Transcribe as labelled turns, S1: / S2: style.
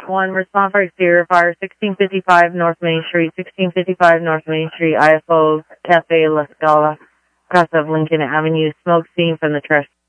S1: 1, respond for exterior fire, 1655 North Main Street, 1655 North Main Street, IFO, Cafe La Scala, across of Lincoln Avenue, smoke seen from the trash.